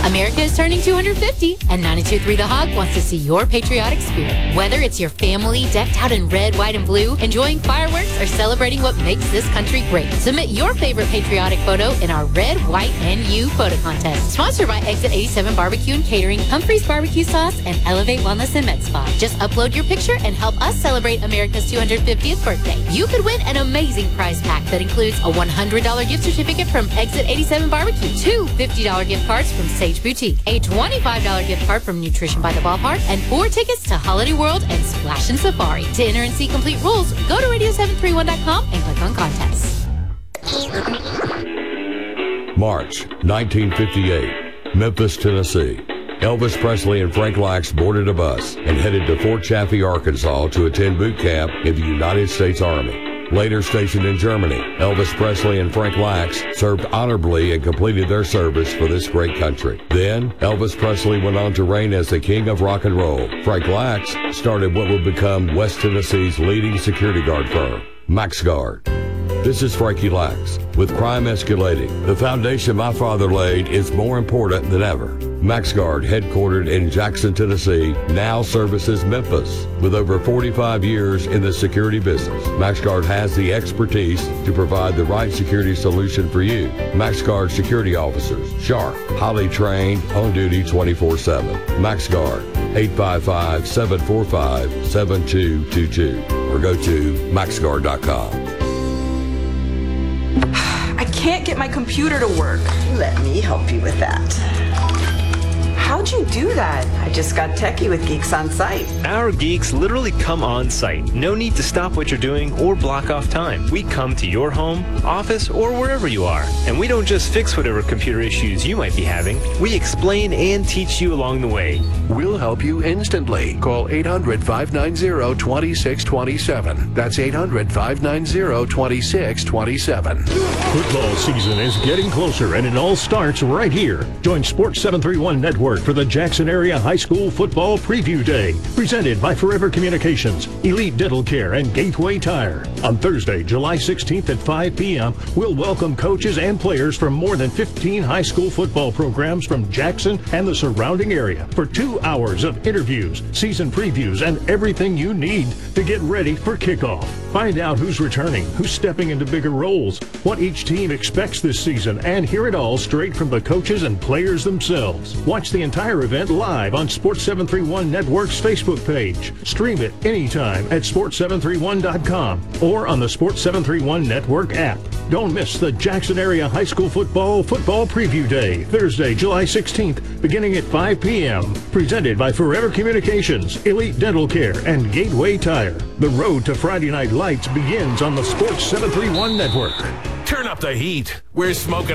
America is turning 250, and 92.3 The Hog wants to see your patriotic spirit. Whether it's your family decked out in red, white, and blue, enjoying fireworks, or celebrating what makes this country great, submit your favorite patriotic photo in our Red, White, and You photo contest. Sponsored by Exit 87 Barbecue and Catering, Humphreys Barbecue Sauce, and Elevate Wellness and Med Spa. Just upload your picture and help us celebrate America's 250th birthday. You could win an amazing prize pack that includes a $100 gift certificate from Exit 87 Barbecue, 2 $50 gift cards from Sage Boutique, a $25 gift card from Nutrition by the Ballpark, and 4 tickets to Holiday World and Splash and Safari. To enter and see complete rules, go to radio731.com and click on contests. March 1958, Memphis, Tennessee. Elvis Presley and Frank Lax boarded a bus and headed to Fort Chaffee, Arkansas to attend boot camp in the United States Army. Later stationed in Germany, Elvis Presley and Frank Lax served honorably and completed their service for this great country. Then, Elvis Presley went on to reign as the king of rock and roll. Frank Lax started what would become West Tennessee's leading security guard firm, MaxGuard. This is Frankie Lax. With crime escalating, the foundation my father laid is more important than ever. MaxGuard, headquartered in Jackson, Tennessee, now services Memphis. With over 45 years in the security business, MaxGuard has the expertise to provide the right security solution for you. MaxGuard security officers, sharp, highly trained, on duty 24/7. MaxGuard, 855-745-7222, or go to maxguard.com. I can't get my computer to work. Let me help you with that. How'd you do that? I just got techie with Geeks on Site. Our geeks literally come on site. No need to stop what you're doing or block off time. We come to your home, office, or wherever you are. And we don't just fix whatever computer issues you might be having. We explain and teach you along the way. We'll help you instantly. Call 800-590-2627. That's 800-590-2627. Football season is getting closer, and it all starts right here. Join Sports 731 Network for the Jackson Area High School Football Preview Day, presented by Forever Communications, Elite Dental Care, and Gateway Tire. On Thursday, July 16th at 5 p.m., we'll welcome coaches and players from more than 15 high school football programs from Jackson and the surrounding area for 2 hours of interviews, season previews, and everything you need to get ready for kickoff. Find out who's returning, who's stepping into bigger roles, what each team expects this season, and hear it all straight from the coaches and players themselves. Watch the entire event live on Sports 731 Network's Facebook page. Stream it anytime at sports731.com or on the Sports 731 Network app. Don't miss the Jackson Area High School Football Preview Day, Thursday, July 16th, beginning at 5 p.m. Presented by Forever Communications, Elite Dental Care, and Gateway Tire. The road to Friday Night Lights begins on the Sports 731 Network. Turn up the heat. We're smoking